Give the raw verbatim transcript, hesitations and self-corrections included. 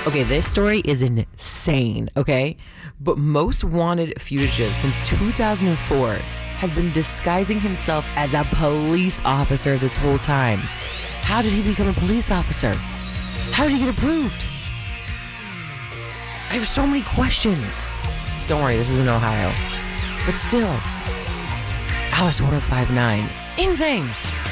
Okay, this story is insane, okay? But most wanted fugitive since two thousand four has been disguising himself as a police officer this whole time. How did he become a police officer? How did he get approved? I have so many questions. Don't worry, this is in Ohio. But still, Alice one oh five nine. Insane!